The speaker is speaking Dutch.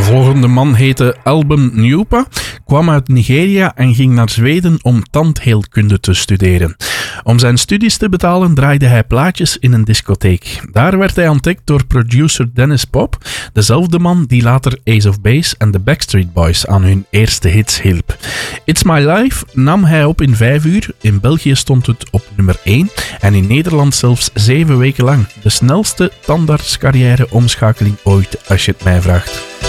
volgende man heette Alban Newpa, kwam uit Nigeria en ging naar Zweden om tandheelkunde te studeren. Om zijn studies te betalen draaide hij plaatjes in een discotheek. Daar werd hij ontdekt door producer Dennis Pop, dezelfde man die later Ace of Base en de Backstreet Boys aan hun eerste hits hielp. It's My Life nam hij op in 5 uur. In België stond het op nummer 1 en in Nederland zelfs 7 weken lang. De snelste tandartscarrière-omschakeling ooit, als je het mij vraagt.